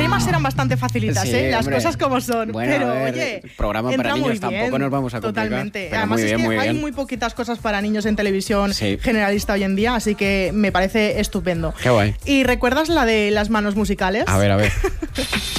rimas eran bastante facilitas, Sí, las hombre. cosas como son. Bueno, pero, a ver, oye, programa para entra niños muy tampoco bien, nos vamos a complicar. totalmente. Pero Además muy bien, es que muy hay bien. muy poquitas cosas para niños en televisión Sí. generalista hoy en día, así que me parece estupendo. Qué guay. ¿Y recuerdas la de las manos musicales? A ver.